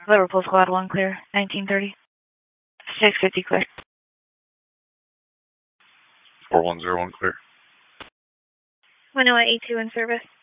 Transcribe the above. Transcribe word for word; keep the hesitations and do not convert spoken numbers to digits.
Liverpool Squad one clear, nineteen thirty. six fifty clear. four one zero one clear. one oh eight eight two in service.